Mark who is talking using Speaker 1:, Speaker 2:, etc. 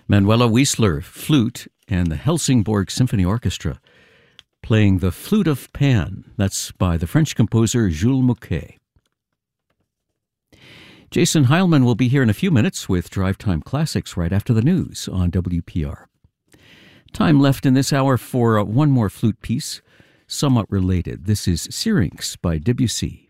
Speaker 1: Manuela Wiesler, flute, and the Helsingborg Symphony Orchestra playing The Flute of Pan. That's by the French composer Jules Mouquet. Jason Heilman will be here in a few minutes with Drive Time Classics right after the news on WPR. Time left in this hour for one more flute piece, somewhat related. This is Syrinx by Debussy.